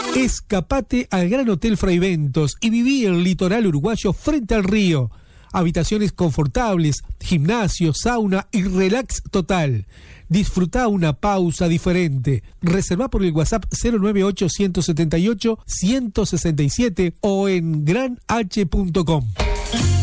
Escapate al Gran Hotel Fraiventos y viví el litoral uruguayo frente al río. Habitaciones confortables, gimnasio, sauna y relax total. Disfruta una pausa diferente. Reserva por el WhatsApp 098-178-167 o en granh.com.